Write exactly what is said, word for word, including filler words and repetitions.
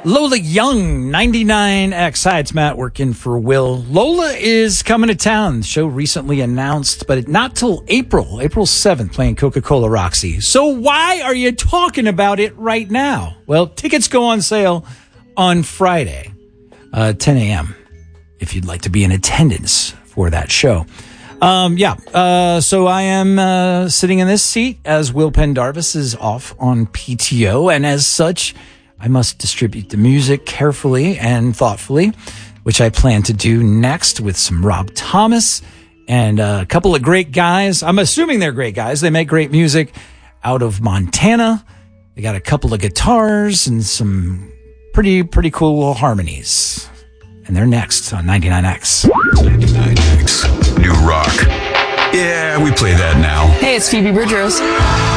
Lola Young, ninety-nine X. Hi, it's Matt working for Will. Lola is coming to town. The show recently announced, but not till April, April seventh, playing Coca-Cola Roxy. So why are you talking about it right now? Well, tickets go on sale on Friday, uh, ten a.m., if you'd like to be in attendance for that show. Um, yeah, uh, so I am uh, sitting in this seat as Will Pendarvis is off on P T O, and as such, I must distribute the music carefully and thoughtfully, which I plan to do next with some Rob Thomas and a couple of great guys. I'm assuming they're great guys. They make great music out of Montana. They got a couple of guitars and some pretty, pretty cool harmonies. And they're next on ninety-nine X. ninety-nine X. New rock. Yeah, we play that now. Hey, it's Phoebe Bridgers.